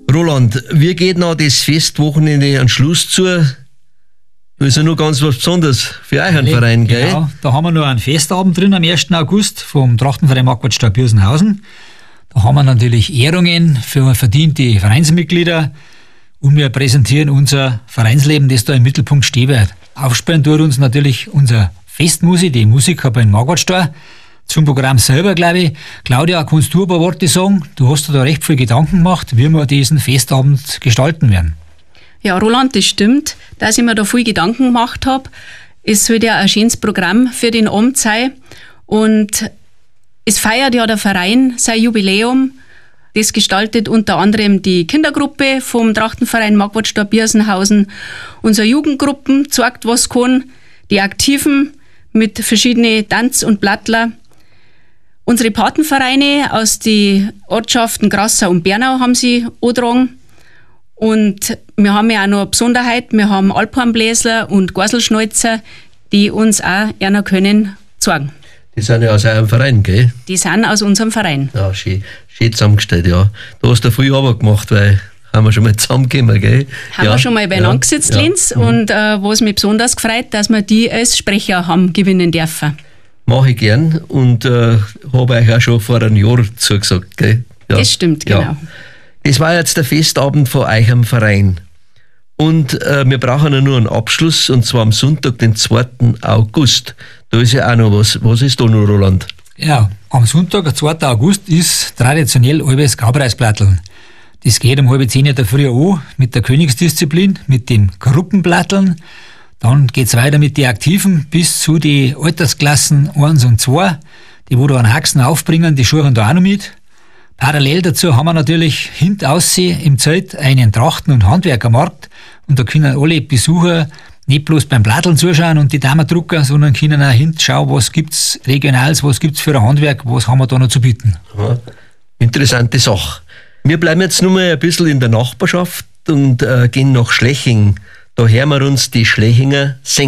Roland, wie geht noch das Festwochenende an Schluss zu? Das ist ja noch ganz was Besonderes für euch einen Verein, gell? Genau, da haben wir noch einen Festabend drin am 1. August vom Trachtenverein Marquardt Birsenhausen. Da haben wir natürlich Ehrungen für verdiente Vereinsmitglieder und wir präsentieren unser Vereinsleben, das da im Mittelpunkt stehen wird. Aufspielen tut uns natürlich unser Festmusik, die Musiker in Marquardt. Zum Programm selber, glaube ich. Claudia, kannst du ein paar Worte sagen? Du hast dir da recht viel Gedanken gemacht, wie wir diesen Festabend gestalten werden. Ja, Roland, das stimmt, dass ich mir da viel Gedanken gemacht habe. Es soll ja ein schönes Programm für den Abend sein. Und es feiert ja der Verein sein Jubiläum. Das gestaltet unter anderem die Kindergruppe vom Trachtenverein Marquardt Birsenhausen. Unsere Jugendgruppen zeigt, was kann. Die Aktiven mit verschiedenen Tanz- und Blattler. Unsere Patenvereine aus den Ortschaften Grassau und Bernau haben sie angetragen. Und wir haben ja auch noch eine Besonderheit, wir haben Alphornbläsler und Gorselschnalzer, die uns auch einer können zeigen. Die sind ja aus eurem Verein, gell? Die sind aus unserem Verein. Ja, schön zusammengestellt, ja. Da hast du viel Arbeit gemacht, weil haben wir schon mal zusammengekommen, gell? Haben wir schon mal beieinander gesetzt, Linz. Und was mich besonders gefreut, dass wir die als Sprecher haben gewinnen dürfen. Mache ich gern und habe euch auch schon vor einem Jahr zugesagt, gell? Ja. Das stimmt, genau. Ja. Das war jetzt der Festabend von euch am Verein. Und wir brauchen ja nur einen Abschluss, und zwar am Sonntag, den 2. August. Da ist ja auch noch was. Was ist da noch, Roland? Ja, am Sonntag, der 2. August, ist traditionell alles Gaupreisblatteln. Das geht um 9:30 der Früh an mit der Königsdisziplin, mit dem Gruppenblatteln. Dann geht's weiter mit den Aktiven bis zu den Altersklassen 1 und 2, die wo da einen Haxen aufbringen, die schuren da auch noch mit. Parallel dazu haben wir natürlich hintaussehen im Zelt einen Trachten- und Handwerkermarkt und da können alle Besucher nicht bloß beim Platteln zuschauen und die Damen drucken, sondern können auch hinschauen, was gibt's Regionales, was gibt's für ein Handwerk, was haben wir da noch zu bieten. Ja, interessante Sache. Wir bleiben jetzt nur mal ein bisschen in der Nachbarschaft und gehen nach Schleching. Da hören wir uns die Schlechinger singen.